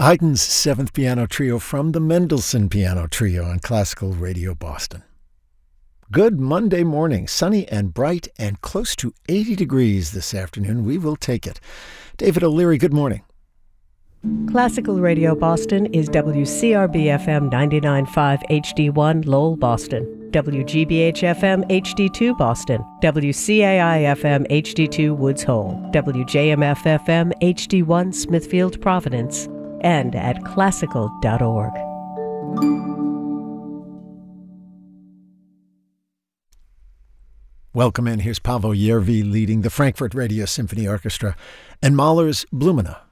Haydn's Seventh Piano Trio from the Mendelssohn Piano Trio on Classical Radio Boston. Good Monday morning, sunny and bright and close to 80 degrees this afternoon. We will take it. David O'Leary, good morning. Classical Radio Boston is WCRB-FM 99.5 HD1 Lowell, Boston, WGBH-FM HD2 Boston, WCAI-FM HD2 Woods Hole, WJMF-FM HD1 Smithfield, Providence, and at classical.org. Welcome in. Here's Paavo Järvi leading the Frankfurt Radio Symphony Orchestra and Mahler's Blumina.